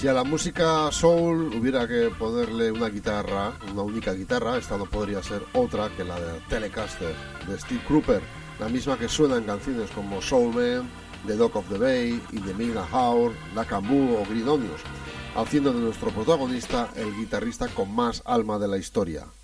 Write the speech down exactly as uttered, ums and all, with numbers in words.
Si a la música soul hubiera que ponerle una guitarra, una única guitarra, esta no podría ser otra que la de Telecaster, de Steve Cropper, la misma que suena en canciones como Soul Man, The Dock of the Bay y The Midnight Hour, Nakamboo o Green Onions, haciendo de nuestro protagonista el guitarrista con más alma de la historia.